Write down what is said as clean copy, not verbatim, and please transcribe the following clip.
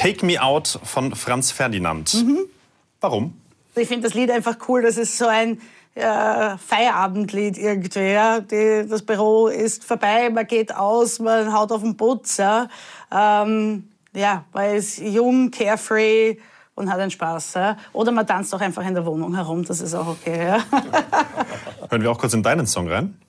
Take Me Out von Franz Ferdinand. Warum? Ich finde das Lied einfach cool, das ist so ein Feierabendlied irgendwie. Ja? Das Büro ist vorbei, man geht aus, man haut auf den Putz. Ja? Man ist jung, carefree und hat einen Spaß. Ja? Oder man tanzt auch einfach in der Wohnung herum, das ist auch okay. Ja? Hören wir auch kurz in deinen Song rein?